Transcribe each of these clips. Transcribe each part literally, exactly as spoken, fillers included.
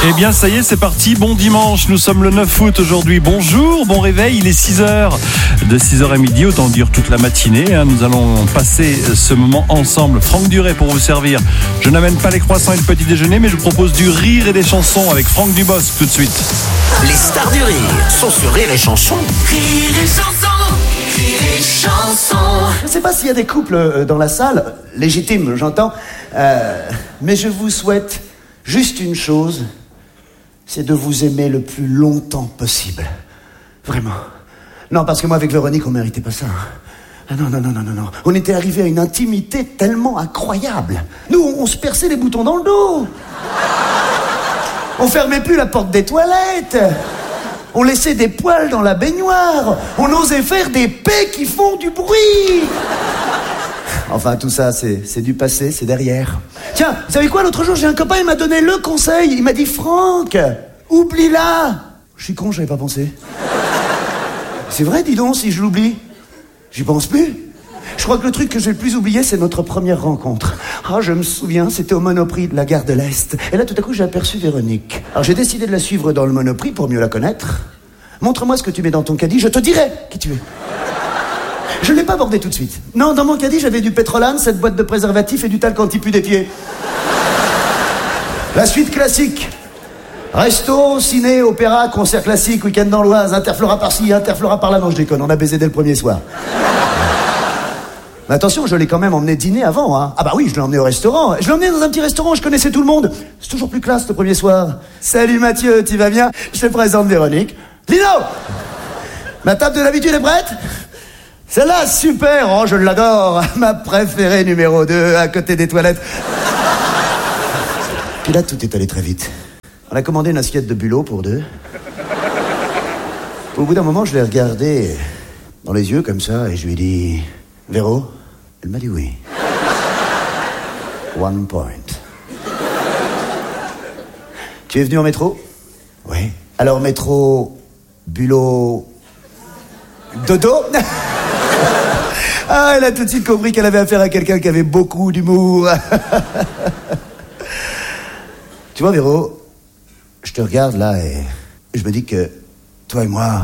Eh bien ça y est, c'est parti, bon dimanche, nous sommes le neuf août aujourd'hui. Bonjour, bon réveil, il est six heures. De six heures à midi, autant dire toute la matinée, hein, nous allons passer ce moment ensemble. Franck Duret pour vous servir. Je n'amène pas les croissants et le petit déjeuner, mais je vous propose du rire et des chansons avec Franck Dubosc tout de suite. Les stars du rire sont sur Rire et Chanson. Rire et Chanson, Rire et Chanson. Je ne sais pas s'il y a des couples dans la salle, légitimes, j'entends, euh, mais je vous souhaite juste une chose, c'est de vous aimer le plus longtemps possible. Vraiment. Non, parce que moi, avec Véronique, on ne méritait pas ça. Ah non, non, non, non, non, non. On était arrivé à une intimité tellement incroyable. Nous, on, on se perçait les boutons dans le dos. On fermait plus la porte des toilettes. On laissait des poils dans la baignoire. On osait faire des paix qui font du bruit. Enfin, tout ça, c'est, c'est du passé, c'est derrière. Tiens, vous savez quoi, l'autre jour, j'ai un copain, il m'a donné le conseil. Il m'a dit, Franck, oublie-la. Je suis con, j'avais pas pensé. C'est vrai, dis donc, si je l'oublie, j'y pense plus. Je crois que le truc que j'ai le plus oublié, c'est notre première rencontre. Ah, je me souviens, c'était au Monoprix de la gare de l'Est. Et là, tout à coup, j'ai aperçu Véronique. Alors, j'ai décidé de la suivre dans le Monoprix pour mieux la connaître. Montre-moi ce que tu mets dans ton caddie, je te dirai qui tu es. Je ne l'ai pas abordé tout de suite. Non, dans mon caddie, j'avais du Pétrolane, cette boîte de préservatifs et du talc anti-pu des pieds. La suite classique. Resto, ciné, opéra, concert classique, week-end dans l'Oise, Interflora par-ci, Interflora par-là. Non, je déconne, on a baisé dès le premier soir. Mais attention, je l'ai quand même emmené dîner avant, hein. Ah bah oui, je l'ai emmené au restaurant. Je l'ai emmené dans un petit restaurant, je connaissais tout le monde. C'est toujours plus classe le premier soir. Salut Mathieu, tu vas bien? Je te présente Véronique. Lino! Ma table de l'habitude est prête? Celle-là, super, oh, je l'adore. Ma préférée numéro deux, à côté des toilettes. Puis là, tout est allé très vite. On a commandé une assiette de bulot pour deux. Au bout d'un moment, je l'ai regardé dans les yeux comme ça et je lui ai dit, Véro? Elle m'a dit oui. One point. Tu es venu en métro? Oui. Alors métro, bulot, dodo? Ah, elle a tout de suite compris qu'elle avait affaire à quelqu'un qui avait beaucoup d'humour. Tu vois, Véro, je te regarde là et je me dis que toi et moi...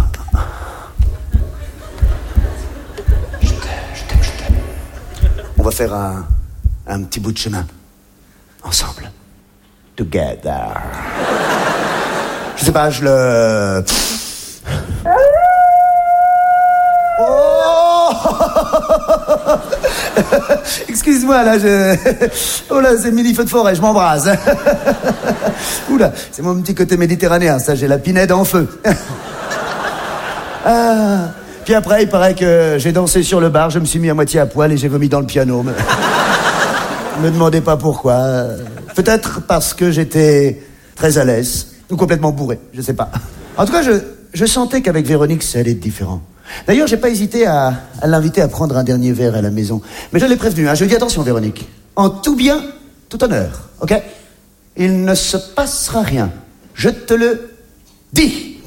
Je t'aime, je t'aime, je t'aime. On va faire un, un petit bout de chemin. Ensemble. Together. Je sais pas, je le... Excuse-moi, là, je... Oh là, c'est mini feu de forêt, je m'embrase. Oula, c'est mon petit côté méditerranéen, ça, j'ai la pinède en feu. Ah. Puis après, il paraît que j'ai dansé sur le bar, je me suis mis à moitié à poil et j'ai vomi dans le piano. Me, me demandez pas pourquoi. Peut-être parce que j'étais très à l'aise, ou complètement bourré, je sais pas. En tout cas, je, je sentais qu'avec Véronique, ça allait être différent. D'ailleurs, j'ai pas hésité à, à l'inviter à prendre un dernier verre à la maison. Mais je l'ai prévenu, hein, je lui ai dit attention, Véronique. En tout bien, tout honneur, ok? Il ne se passera rien. Je te le dis.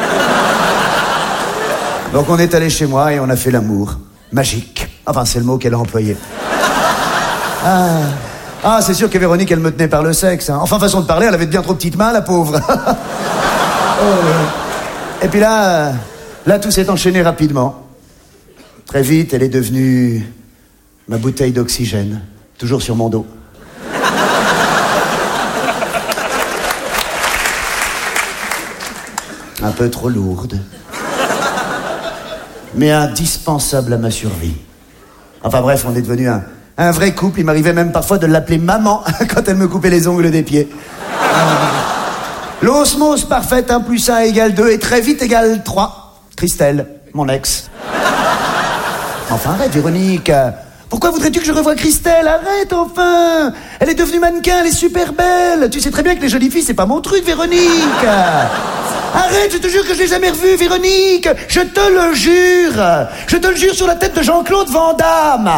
Donc on est allé chez moi et on a fait l'amour. Magique. Enfin, c'est le mot qu'elle a employé. Ah, ah c'est sûr que Véronique, elle me tenait par le sexe. Hein. Enfin, façon de parler, elle avait de bien trop petites mains, la pauvre. Oh. Et puis là... Là, tout s'est enchaîné rapidement. Très vite, elle est devenue ma bouteille d'oxygène, toujours sur mon dos. Un peu trop lourde, mais indispensable à ma survie. Enfin bref, on est devenu un, un vrai couple. Il m'arrivait même parfois de l'appeler maman quand elle me coupait les ongles des pieds. L'osmose parfaite, un plus un égale deux, et très vite égale trois. Christelle, mon ex. Enfin, arrête, Véronique. Pourquoi voudrais-tu que je revoie Christelle? Arrête, enfin. Elle est devenue mannequin, elle est super belle. Tu sais très bien que les jolies filles, c'est pas mon truc, Véronique. Arrête, je te jure que je l'ai jamais revue, Véronique. Je te le jure. Je te le jure sur la tête de Jean-Claude Van Damme.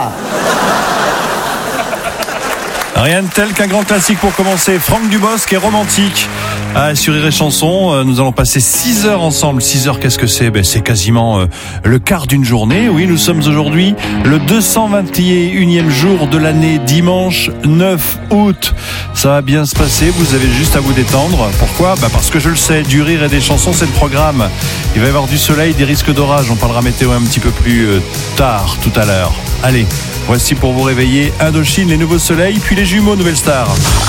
Rien de tel qu'un grand classique pour commencer. Franck Dubosc est romantique. Ah, sur Rire et Chanson, euh, nous allons passer six heures ensemble. six heures, qu'est-ce que c'est? Ben, c'est quasiment euh, le quart d'une journée. Oui, nous sommes aujourd'hui le deux cent vingt et unième jour de l'année, dimanche neuf août. Ça va bien se passer, vous avez juste à vous détendre. Pourquoi? Bah parce que je le sais, du rire et des chansons, c'est le programme. Il va y avoir du soleil, des risques d'orage. On parlera météo un petit peu plus euh, tard, tout à l'heure. Allez, voici pour vous réveiller Indochine, les nouveaux soleils, puis les jumeaux Nouvelle Star.